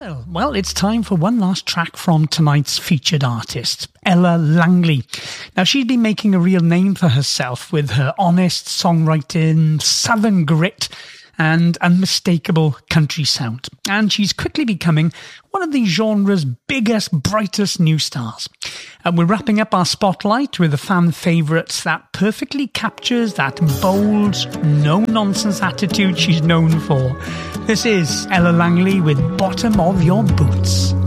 Well, it's time for one last track from tonight's featured artist, Ella Langley. Now, she's been making a real name for herself with her honest songwriting, southern grit, and unmistakable country sound. And she's quickly becoming one of the genre's biggest, brightest new stars. And we're wrapping up our spotlight with a fan favourite that perfectly captures that bold, no-nonsense attitude she's known for. This is Ella Langley with Bottom of Your Boots.